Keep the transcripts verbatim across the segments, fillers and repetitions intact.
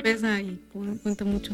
pesa y cuenta mucho.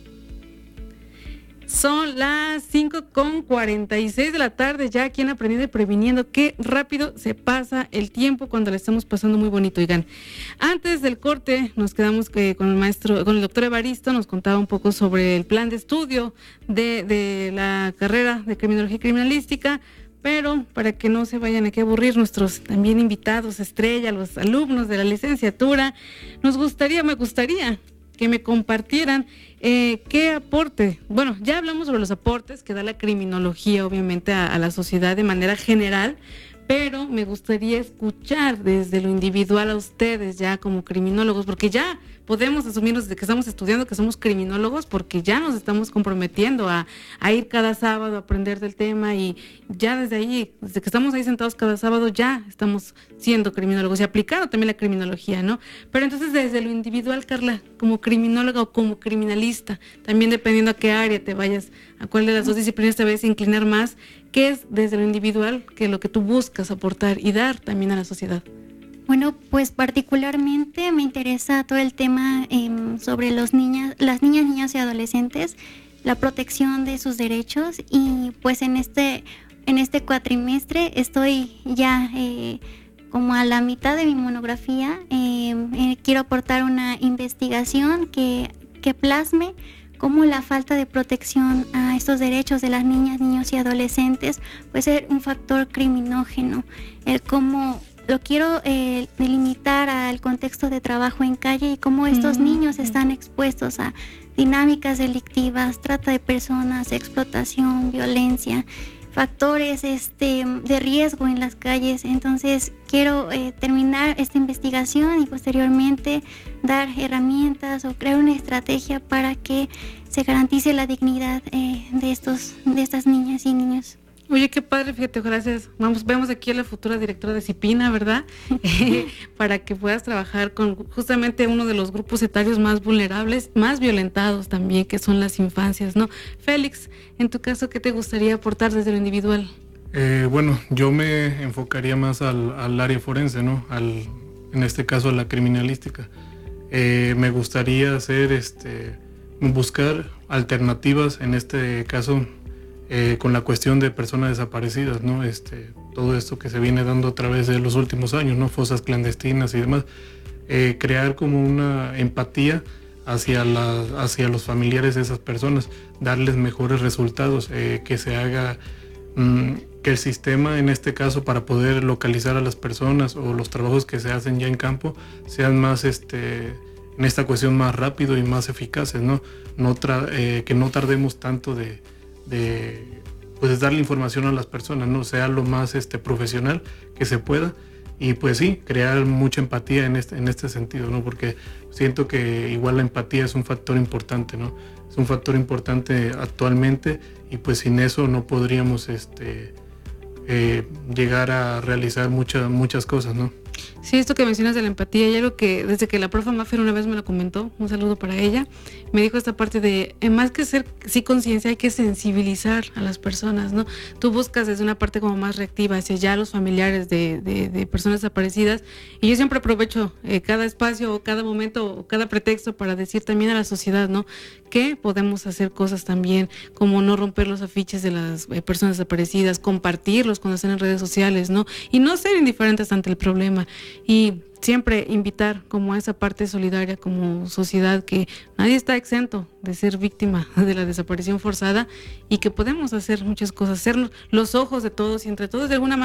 Son las cinco con cuarenta y seis de la tarde, ya aquí en Aprendiendo y Previniendo. Qué rápido se pasa el tiempo cuando le estamos pasando muy bonito. Oigan, antes del corte nos quedamos eh, con el maestro, con el doctor Evaristo, nos contaba un poco sobre el plan de estudio de, de la carrera de Criminología y Criminalística, pero para que no se vayan aquí a aburrir nuestros también invitados estrella, los alumnos de la licenciatura, nos gustaría, me gustaría que me compartieran eh, qué aporte, bueno, ya hablamos sobre los aportes que da la criminología obviamente a, a la sociedad de manera general, pero me gustaría escuchar desde lo individual a ustedes ya como criminólogos, porque ya podemos asumirnos desde que estamos estudiando que somos criminólogos, porque ya nos estamos comprometiendo a, a ir cada sábado a aprender del tema, y ya desde ahí, desde que estamos ahí sentados cada sábado, ya estamos siendo criminólogos y aplicando también la criminología, ¿no? Pero entonces desde lo individual, Carla, como criminóloga o como criminalista, también dependiendo a qué área te vayas, a cuál de las dos disciplinas te vayas a inclinar más, ¿qué es desde lo individual que lo que tú buscas aportar y dar también a la sociedad? Bueno, pues particularmente me interesa todo el tema eh, sobre los niñas, las niñas, niños y adolescentes, la protección de sus derechos, y pues en este, en este cuatrimestre estoy ya eh, como a la mitad de mi monografía. Eh, eh, quiero aportar una investigación que, que plasme cómo la falta de protección a estos derechos de las niñas, niños y adolescentes puede ser un factor criminógeno. El cómo lo quiero eh, delimitar al contexto de trabajo en calle y cómo estos mm. niños están expuestos a dinámicas delictivas, trata de personas, explotación, violencia, factores este, de riesgo en las calles. Entonces quiero eh, terminar esta investigación y posteriormente dar herramientas o crear una estrategia para que se garantice la dignidad eh, de estos, de estas niñas y niños. Oye, qué padre, fíjate, gracias. Vamos, vemos aquí a la futura directora de CIPINA, ¿verdad? eh, para que puedas trabajar con justamente uno de los grupos etarios más vulnerables, más violentados también, que son las infancias, ¿no? Félix, en tu caso, ¿qué te gustaría aportar desde lo individual? Eh, bueno, yo me enfocaría más al, al área forense, ¿no? Al, en este caso, a la criminalística. Eh, me gustaría hacer, este, buscar alternativas, en este caso, Eh, con la cuestión de personas desaparecidas, ¿no? Este, todo esto que se viene dando a través de los últimos años, ¿no? Fosas clandestinas y demás. Eh, crear como una empatía hacia, la, hacia los familiares de esas personas, darles mejores resultados, eh, que se haga, mmm, que el sistema, en este caso, para poder localizar a las personas o los trabajos que se hacen ya en campo, sean más, este, en esta cuestión, más rápido y más eficaces, ¿no? No tra- eh, que no tardemos tanto de de pues darle información a las personas, no sea lo más este profesional que se pueda, y pues sí, crear mucha empatía en este en este sentido, ¿no? Porque siento que igual la empatía es un factor importante, ¿no? Es un factor importante actualmente, y pues sin eso no podríamos este eh, llegar a realizar muchas muchas cosas, ¿no? Sí, esto que mencionas de la empatía, y algo que desde que la profe Maffer una vez me lo comentó, un saludo para ella, me dijo esta parte de, eh, más que ser sí conciencia, hay que sensibilizar a las personas, ¿no? Tú buscas desde una parte como más reactiva hacia ya los familiares de, de, de personas desaparecidas, y yo siempre aprovecho eh, cada espacio o cada momento o cada pretexto para decir también a la sociedad, ¿no? Que podemos hacer cosas también, como no romper los afiches de las eh, personas desaparecidas, compartirlos cuando están en redes sociales, ¿no? Y no ser indiferentes ante el problema. Y siempre invitar como a esa parte solidaria como sociedad, que nadie está exento de ser víctima de la desaparición forzada, y que podemos hacer muchas cosas, ser los ojos de todos y entre todos de alguna manera